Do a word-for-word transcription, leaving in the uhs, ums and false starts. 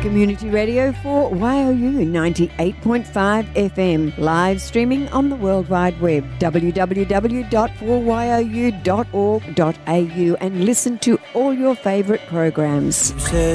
Community radio for Y O U ninety-eight point five F M. Live streaming on the World Wide Web, w w w dot four y o u dot org dot a u, and listen to all your favourite programs.